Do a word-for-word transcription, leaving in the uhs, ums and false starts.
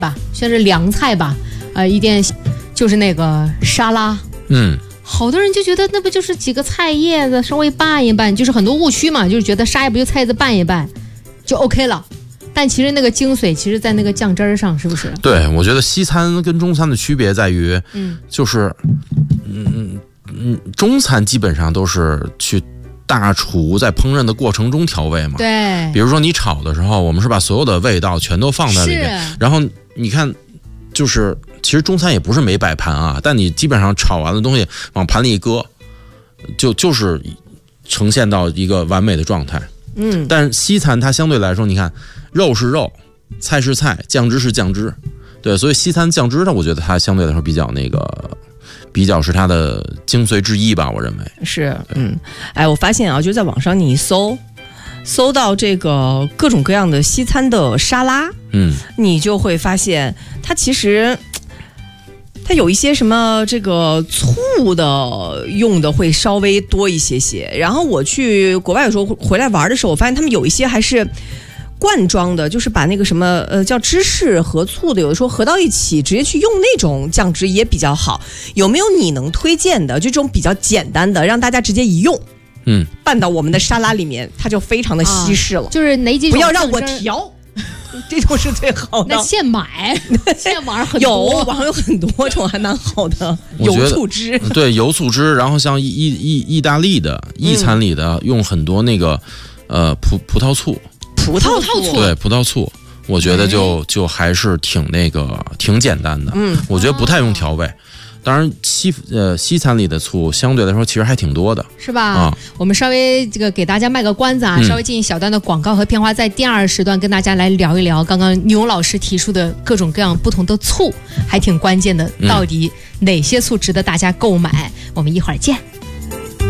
吧，像是凉菜吧，呃，一点就是那个沙拉， 嗯， 好多人就觉得那不就是几个菜叶子稍微拌一拌，就是很多误区嘛，就是觉得沙叶不就菜叶子拌一拌就 OK 了。但其实那个精髓其实在那个酱汁儿上，是不是？ 对，我觉得西餐跟中餐的区别在于， 嗯， 就是嗯嗯，中餐基本上都是去大厨在烹饪的过程中调味嘛。 对， 比如说你炒的时候，我们是把所有的味道全都放在里面，然后你看，就是其实中餐也不是没摆盘啊，但你基本上炒完的东西往盘里一搁，就就是呈现到一个完美的状态。 嗯， 但是西餐它相对来说，你看肉是肉，菜是菜，酱汁是酱汁，对，所以西餐酱汁呢，我觉得它相对来说比较那个。比较是它的精髓之一吧，我认为是。嗯，哎，我发现啊，就在网上你一搜，搜到这个各种各样的西餐的沙拉， 嗯， 你就会发现它其实它有一些什么这个醋的用的会稍微多一些些。然后我去国外有时候回来玩的时候，我发现他们有一些还是罐装的，就是把那个什么呃叫芝士和醋的，有的时候合到一起，直接去用那种酱汁也比较好。有没有你能推荐的？就这种比较简单的，让大家直接一用， 嗯， 拌到我们的沙拉里面，它就非常的稀释了。 啊、就是哪几种？ 不要让我调，这种是最好的。 那现买，现在网上很多， 有网上有很多种还蛮好的油醋汁， 对，油醋汁。然后像意意意意大利的意餐里的、嗯、用很多那个呃葡葡萄醋。 葡萄醋， 对，葡萄醋，我觉得就就还是挺那个挺简单的， 嗯， 我觉得不太用调味。当然西呃西餐里的醋相对来说其实还挺多的， 是吧？ 啊， 我们稍微这个给大家卖个关子啊，嗯、稍微进行小段的广告和片花，在第二时段跟大家来聊一聊刚刚牛老师提出的各种各样不同的醋，还挺关键的，到底哪些醋值得大家购买？嗯、我们一会儿见。